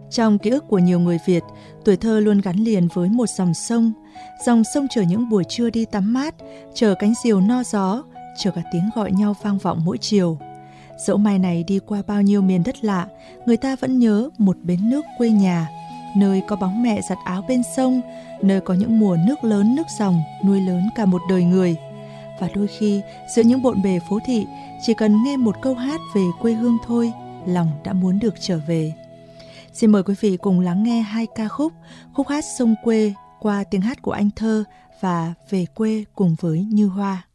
Trong ký ức của nhiều người Việt, tuổi thơ luôn gắn liền với một dòng sông chờ những buổi trưa đi tắm mát, chờ cánh diều no gió, chờ cả tiếng gọi nhau vang vọng mỗi chiều. Dẫu mai này đi qua bao nhiêu miền đất lạ, người ta vẫn nhớ một bến nước quê nhà, nơi có bóng mẹ giặt áo bên sông, nơi có những mùa nước lớn nước dòng nuôi lớn cả một đời người. Và đôi khi, giữa những bộn bề phố thị, chỉ cần nghe một câu hát về quê hương thôi, lòng đã muốn được trở về. Xin mời quý vị cùng lắng nghe 2 ca khúc, khúc hát Sông Quê qua tiếng hát của Anh Thơ và Về Quê cùng với Như Hoa.